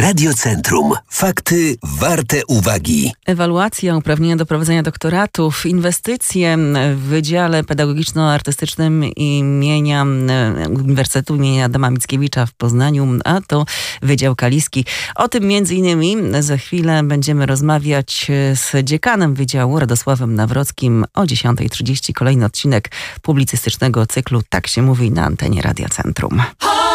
Radiocentrum. Fakty warte uwagi. Ewaluacja, uprawnienia do prowadzenia doktoratów, inwestycje w Wydziale Pedagogiczno-Artystycznym Uniwersytetu imienia Adama Mickiewicza w Poznaniu, a to Wydział Kaliski. O tym między innymi za chwilę będziemy rozmawiać z dziekanem Wydziału Radosławem Nawrockim o 10:30. Kolejny odcinek publicystycznego cyklu Tak się mówi na antenie Radia Centrum.